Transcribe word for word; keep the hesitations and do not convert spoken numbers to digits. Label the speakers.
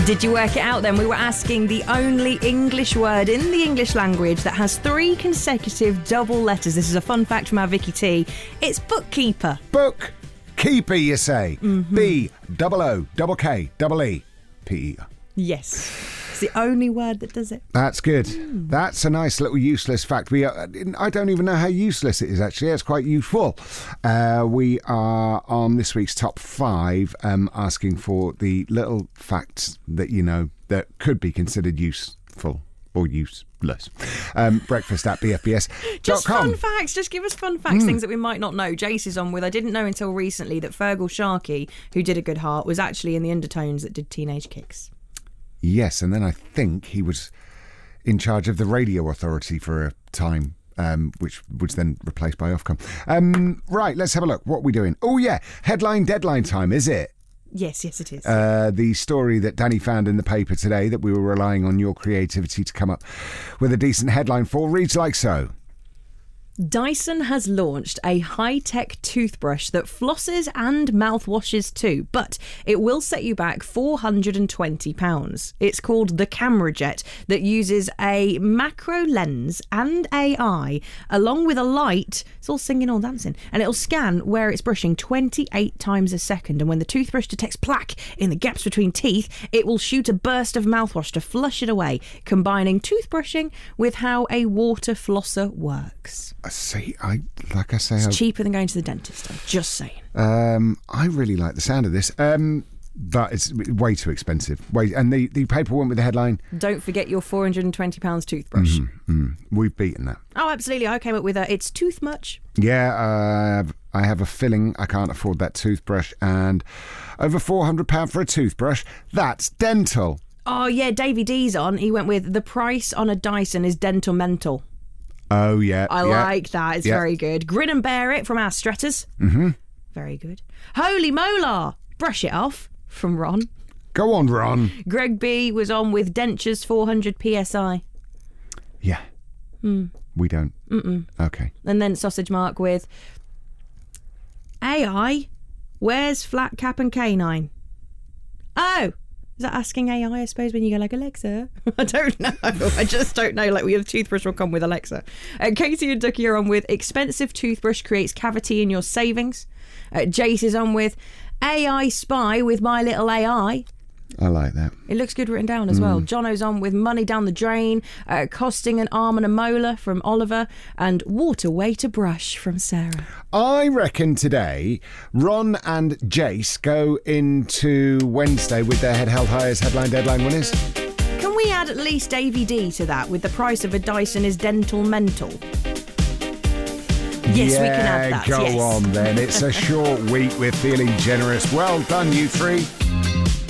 Speaker 1: Did you work it out then? We were asking the only English word in the English language that has three consecutive double letters. This is a fun fact from our Vicky T. It's bookkeeper.
Speaker 2: Bookkeeper, you say?
Speaker 1: Mm-hmm.
Speaker 2: B, double O, double K, double E, P E R.
Speaker 1: Yes. It's the only word that does it.
Speaker 2: That's good. Mm. That's a nice little useless fact. We are, I don't even know how useless it is, actually. It's quite useful. Uh, we are on this week's top five, um, asking for the little facts that you know that could be considered useful or useless. Um, breakfast at b f b s dot com.
Speaker 1: Just fun facts. Just give us fun facts, mm. things that we might not know. Jace is on with, I didn't know until recently that Fergal Sharkey, who did A Good Heart, was actually in the Undertones that did Teenage Kicks.
Speaker 2: Yes, and then I think he was in charge of the radio authority for a time, um, which was then replaced by Ofcom. Um, right, let's have a look. What are we doing? Oh, yeah, headline deadline time, is it?
Speaker 1: Yes, yes, it is.
Speaker 2: Uh, the story that Danny found in the paper today that we were relying on your creativity to come up with a decent headline for reads like so.
Speaker 1: Dyson has launched a high-tech toothbrush that flosses and mouthwashes too, but it will set you back four hundred twenty pounds. It's called the Camera Jet, that uses a macro lens and A I, along with a light. It's all singing, all dancing, and it'll scan where it's brushing twenty-eight times a second, and when the toothbrush detects plaque in the gaps between teeth, it will shoot a burst of mouthwash to flush it away, combining toothbrushing with how a water flosser works.
Speaker 2: I see. I like I say,
Speaker 1: it's
Speaker 2: I,
Speaker 1: cheaper than going to the dentist. I'm just saying.
Speaker 2: Um, I really like the sound of this, um, but it's way too expensive. Way, and the, the paper went with the headline.
Speaker 1: Don't forget your four hundred twenty pounds toothbrush.
Speaker 2: Mm-hmm, mm. We've beaten that.
Speaker 1: Oh, absolutely. I came up with a. It's tooth much.
Speaker 2: Yeah, uh, I have a filling. I can't afford that toothbrush, and over four hundred pounds for a toothbrush. That's dental.
Speaker 1: Oh yeah, Davey D's on. He went with the price on a Dyson is dental mental.
Speaker 2: Oh, yeah.
Speaker 1: I
Speaker 2: yeah.
Speaker 1: like that. It's
Speaker 2: yeah.
Speaker 1: very good. Grin and Bear It from our Stretters.
Speaker 2: Mm-hmm.
Speaker 1: Very good. Holy Molar, Brush It Off from Ron.
Speaker 2: Go on, Ron. Greg
Speaker 1: B was on with Dentures four hundred P S I.
Speaker 2: Yeah.
Speaker 1: Mm.
Speaker 2: We don't.
Speaker 1: Mm-mm.
Speaker 2: Okay.
Speaker 1: And then Sausage Mark with A I, where's Flat Cap and Canine? Oh! Is that asking A I, I suppose, when you go like, Alexa? I don't know. I just don't know. Like, we have toothbrush will come with Alexa. Uh, Katie and Ducky are on with expensive toothbrush creates cavity in your savings. Uh, Jace is on with A I spy with My Little A I.
Speaker 2: I like that.
Speaker 1: It looks good written down as mm. well. Jono's on with money down the drain, uh, costing an arm and a molar from Oliver, and water way to brush from Sarah.
Speaker 2: I reckon today Ron and Jace go into Wednesday with their head held high as headline deadline winners.
Speaker 1: Can we add at least Davey D to that with the price of a Dyson is dental mental? Yes,
Speaker 2: yeah,
Speaker 1: we can add that.
Speaker 2: Go
Speaker 1: yes.
Speaker 2: on then. It's a short week. We're feeling generous. Well done, you three.